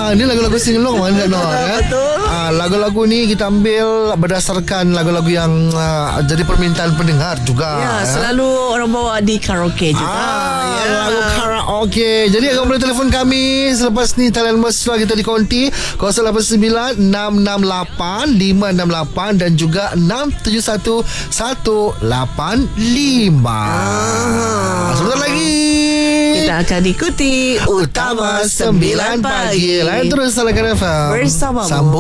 Ni lagu-lagu singalong mana no ya. Betul. Lagu-lagu ni kita ambil berdasarkan lagu-lagu yang jadi permintaan pendengar juga. Ya, selalu orang bawa di karaoke juga. Lagu karaoke. Jadi kamu boleh telefon kami selepas ni, talian mesra kita di konti 089 668 568 dan juga 671 185. Sebentar lagi Kita akan ikuti Utama 9 Pagi Lain terus Salakan FM bersamamu. Sambung